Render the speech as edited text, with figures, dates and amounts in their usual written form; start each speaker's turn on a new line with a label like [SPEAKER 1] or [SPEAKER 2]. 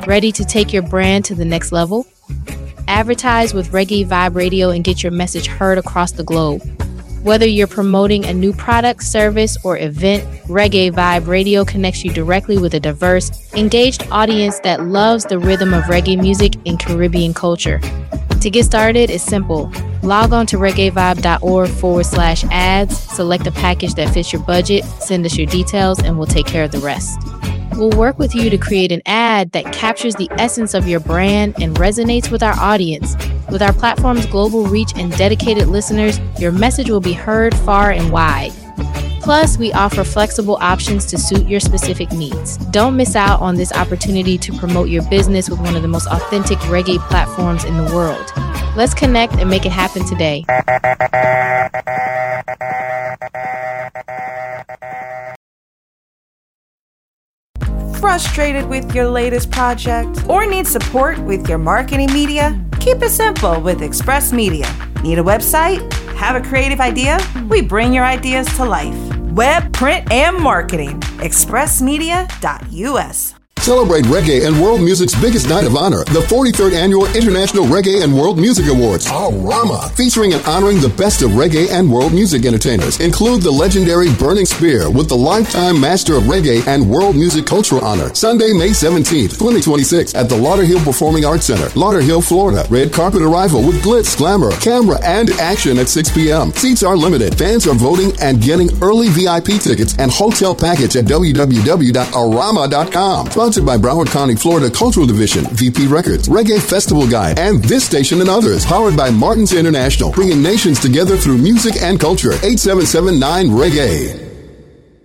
[SPEAKER 1] Ready to take your brand to the next level? Advertise with Reggae Vibe Radio and get your message heard across the globe. Whether you're promoting a new product, service, or event, Reggae Vibe Radio connects you directly with a diverse, engaged audience that loves the rhythm of reggae music and Caribbean culture. To get started, it's simple. Log on to reggaevibe.org/ads, select a package that fits your budget, send us your details, and we'll take care of the rest. We'll work with you to create an ad that captures the essence of your brand and resonates with our audience. With our platform's global reach and dedicated listeners, your message will be heard far and wide. Plus, we offer flexible options to suit your specific needs. Don't miss out on this opportunity to promote your business with one of the most authentic reggae platforms in the world. Let's connect and make it happen today.
[SPEAKER 2] Frustrated with your latest project? Or need support with your marketing media? Keep it simple with Express Media. Need a website? Have a creative idea? We bring your ideas to life. Web, print, and marketing. expressmedia.us.
[SPEAKER 3] Celebrate reggae and world music's biggest night of honor, the 43rd Annual International Reggae and World Music Awards, Rama, featuring and honoring the best of reggae and world music entertainers. Include the legendary Burning Spear with the Lifetime Master of Reggae and World Music Cultural Honor, Sunday, May 17th, 2026, at the Lauderhill Performing Arts Center, Lauderhill, Florida. Red carpet arrival with glitz, glamour, camera, and action at 6 p.m. Seats are limited. Fans are voting and getting early VIP tickets and hotel package at www.arama.com. Sponsored by Broward County, Florida Cultural Division, VP Records, Reggae Festival Guide, and this station and others. Powered by Martins International, bringing nations together through music and culture. 8779 Reggae.